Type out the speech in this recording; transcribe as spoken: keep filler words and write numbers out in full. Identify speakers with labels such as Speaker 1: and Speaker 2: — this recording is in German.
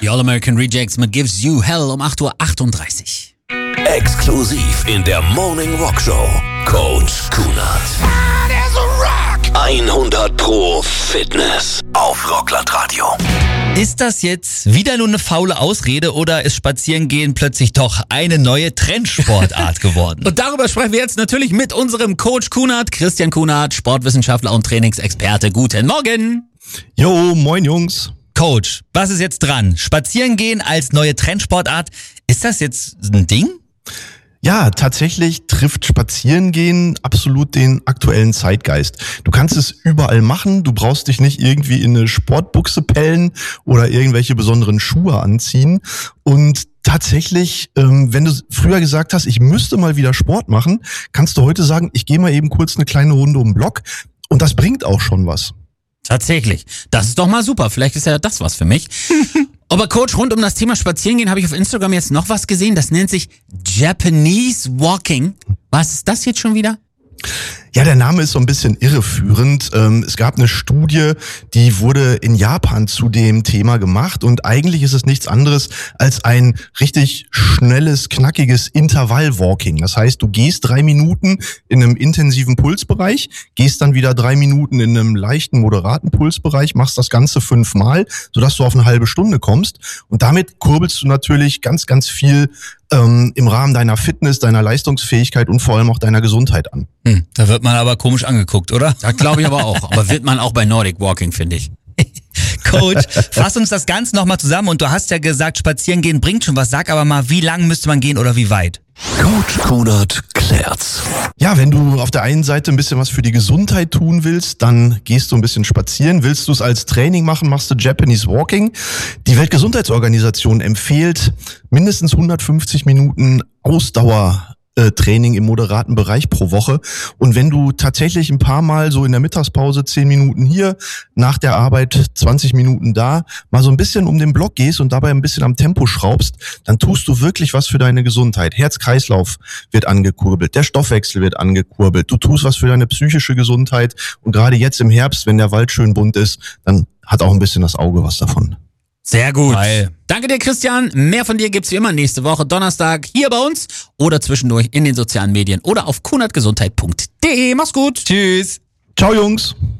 Speaker 1: Die All-American Rejects mit Gives You Hell um acht Uhr achtunddreißig.
Speaker 2: Exklusiv in der Morning Rock Show. Coach Kunert. hundert Pro Fitness auf Rockland Radio.
Speaker 3: Ist das jetzt wieder nur eine faule Ausrede oder ist Spazierengehen plötzlich doch eine neue Trendsportart geworden?
Speaker 1: Und darüber sprechen wir jetzt natürlich mit unserem Coach Kunert, Christian Kunert, Sportwissenschaftler und Trainingsexperte. Guten Morgen.
Speaker 4: Jo, moin Jungs.
Speaker 3: Coach, was ist jetzt dran? Spazierengehen als neue Trendsportart, ist das jetzt ein Ding?
Speaker 4: Ja, tatsächlich trifft Spazierengehen absolut den aktuellen Zeitgeist. Du kannst es überall machen, du brauchst dich nicht irgendwie in eine Sportbuchse pellen oder irgendwelche besonderen Schuhe anziehen. Und tatsächlich, ähm, wenn du früher gesagt hast, ich müsste mal wieder Sport machen, kannst du heute sagen, ich gehe mal eben kurz eine kleine Runde um den Block und das bringt auch schon was.
Speaker 1: Tatsächlich. Das ist doch mal super. Vielleicht ist ja das was für mich. Aber Coach, rund um das Thema Spazierengehen habe ich auf Instagram jetzt noch was gesehen. Das nennt sich Japanese Walking. Was ist das jetzt schon wieder?
Speaker 4: Ja, der Name ist so ein bisschen irreführend. Es gab eine Studie, die wurde in Japan zu dem Thema gemacht und eigentlich ist es nichts anderes als ein richtig schnelles, knackiges Intervallwalking. Das heißt, du gehst drei Minuten in einem intensiven Pulsbereich, gehst dann wieder drei Minuten in einem leichten, moderaten Pulsbereich, machst das Ganze fünfmal, sodass du auf eine halbe Stunde kommst und damit kurbelst du natürlich ganz, ganz viel ähm, im Rahmen deiner Fitness, deiner Leistungsfähigkeit und vor allem auch deiner Gesundheit an.
Speaker 3: Hm, da wird man aber komisch angeguckt, oder?
Speaker 1: Das glaube ich aber auch. Aber wird man auch bei Nordic Walking, finde ich.
Speaker 3: Coach, fass uns das Ganze nochmal zusammen und du hast ja gesagt, Spazierengehen bringt schon was. Sag aber mal, wie lang müsste man gehen oder wie weit?
Speaker 2: Coach Kunert klärt's.
Speaker 4: Ja, wenn du auf der einen Seite ein bisschen was für die Gesundheit tun willst, dann gehst du ein bisschen spazieren. Willst du es als Training machen, machst du Japanese Walking. Die Weltgesundheitsorganisation empfiehlt mindestens hundertfünfzig Minuten Ausdauer Training im moderaten Bereich pro Woche. Und wenn du tatsächlich ein paar Mal so in der Mittagspause zehn Minuten hier, nach der Arbeit zwanzig Minuten da, mal so ein bisschen um den Block gehst und dabei ein bisschen am Tempo schraubst, dann tust du wirklich was für deine Gesundheit. Herz-Kreislauf wird angekurbelt, der Stoffwechsel wird angekurbelt, du tust was für deine psychische Gesundheit und gerade jetzt im Herbst, wenn der Wald schön bunt ist, dann hat auch ein bisschen das Auge was davon.
Speaker 1: Sehr gut.
Speaker 3: Geil.
Speaker 1: Danke dir, Christian. Mehr von dir gibt's wie immer nächste Woche Donnerstag hier bei uns oder zwischendurch in den sozialen Medien oder auf kunertgesundheit punkt de. Mach's gut.
Speaker 3: Tschüss.
Speaker 4: Ciao Jungs.